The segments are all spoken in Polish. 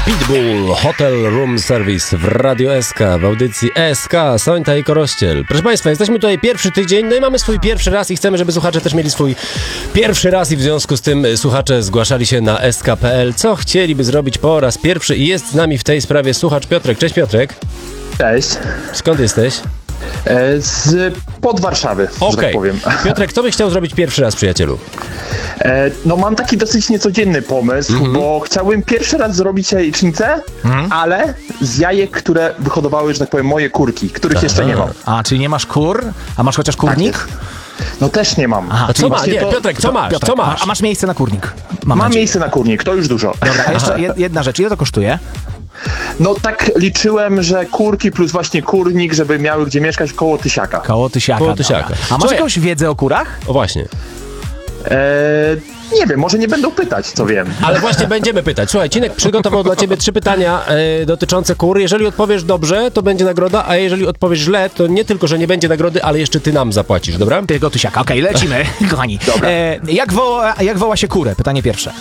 Pitbull, Hotel Room Service w Radio SK, w audycji SK, Sońta i Korościel. Proszę Państwa, jesteśmy tutaj pierwszy tydzień, no i mamy swój pierwszy raz i chcemy, żeby słuchacze też mieli swój pierwszy raz i w związku z tym słuchacze zgłaszali się na sk.pl, co chcieliby zrobić po raz pierwszy i jest z nami w tej sprawie słuchacz Piotrek. Cześć Piotrek. Cześć. Skąd jesteś? Pod Warszawy, że tak powiem. Piotrek, co byś chciał zrobić pierwszy raz, przyjacielu? No mam taki dosyć niecodzienny pomysł, bo chciałbym pierwszy raz zrobić jajecznicę, ale z jajek, które wyhodowały, że tak powiem, moje kurki, których jeszcze nie mam. A, czyli nie masz kur? A masz chociaż kurnik? Tak no też nie mam. A co masz? Nie, Piotrek, co masz? Piotrek, Co masz? A masz miejsce na kurnik? Mam miejsce na kurnik, to już dużo. Dobra, a jeszcze jedna rzecz, ile to kosztuje? No tak liczyłem, że kurki plus właśnie kurnik, żeby miały gdzie mieszkać, koło 1000. Koło tysiaka. A masz jakąś wiedzę o kurach? O właśnie. Nie wiem, może nie będą pytać, co wiem. Ale właśnie będziemy pytać. Słuchaj, Cinek przygotował dla ciebie 3 pytania dotyczące kur. Jeżeli odpowiesz dobrze, to będzie nagroda, a jeżeli odpowiesz źle, to nie tylko, że nie będzie nagrody, ale jeszcze ty nam zapłacisz, dobra? Tego tysiaka. Okej, lecimy, kochani. Dobra. Jak woła się kurę? Pytanie pierwsze.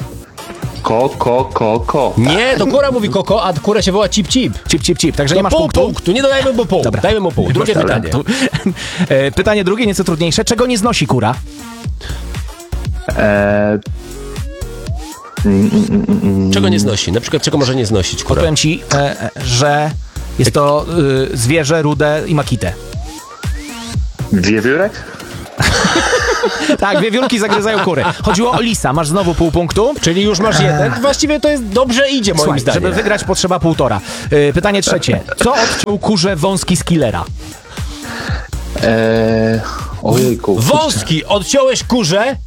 Ko. Nie, to kura mówi koko, a kurę się woła cip cip. Cip, także nie masz punktu. Punktu, nie dodajmy mu punkt. Dobra. Dajmy mu punkt. Drugie pytanie. Pytanie drugie, nieco trudniejsze. Czego nie znosi kura? Czego nie znosi? Na przykład czego może nie znosić kura? Powiem ci, że jest to zwierzę rude i makite. Wiewiórek? Tak, wiewiórki zagryzają kury. Chodziło o lisa, masz znowu pół punktu. Czyli już masz jeden. Właściwie to jest dobrze idzie, moim Słuchaj, zdaniem. żeby wygrać potrzeba 1,5. Pytanie trzecie. Co odciął kurze wąski z killera? Ojejku. Wąski, odciąłeś kurze.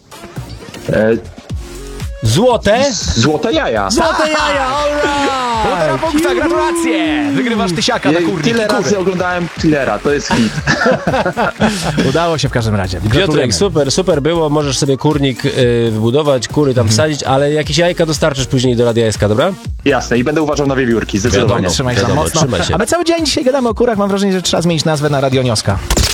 Złote. Złote jaja. Złote jaja, Półtora punkta, gratulacje! Wygrywasz tysiaka na kurnik. Tyle razy oglądałem Killera, to jest hit. Udało się w każdym razie. Piotrek, super było, możesz sobie kurnik wybudować, kury tam wsadzić, ale jakieś jajka dostarczysz później do Radia SK, dobra? Jasne, i będę uważał na wiewiórki, zdecydowanie. Trzymaj się Wiadomo, mocno. trzymaj się. A my cały dzień dzisiaj gadamy o kurach, mam wrażenie, że trzeba zmienić nazwę na Radio Nioska.